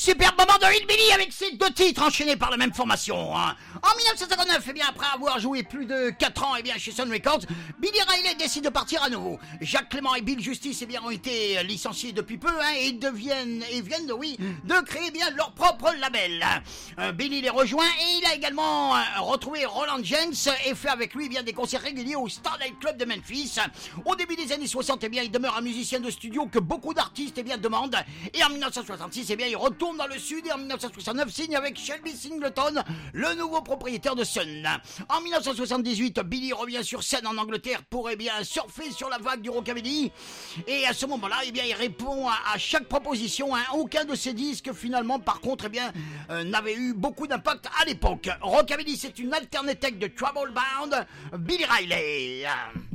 superbe moment de Hillbilly avec ces 2 titres enchaînés par la même formation. Hein. En 1959, eh bien, après avoir joué plus de 4 ans eh bien, chez Sun Records, Billy Riley décide de partir à nouveau. Jacques Clément et Bill Justice eh bien, ont été licenciés depuis peu hein, et viennent de créer eh bien, leur propre label. Billy les rejoint et il a également retrouvé Roland James et fait avec lui eh bien, des concerts réguliers au Starlight Club de Memphis. Au début des années 60, eh bien, il demeure un musicien de studio que beaucoup d'artistes eh bien, demandent. Et en 1966, eh bien, il retourne dans le sud et en 1969 signe avec Shelby Singleton, le nouveau propriétaire de Sun. En 1978, Billy revient sur scène en Angleterre pour eh bien, surfer sur la vague du rockabilly. Et à ce moment-là, eh bien, il répond à chaque proposition. Hein. Aucun de ses disques, finalement, par contre, eh bien, n'avait eu beaucoup d'impact à l'époque. Rockabilly, c'est une alternative de Trouble Bound, Billy Riley.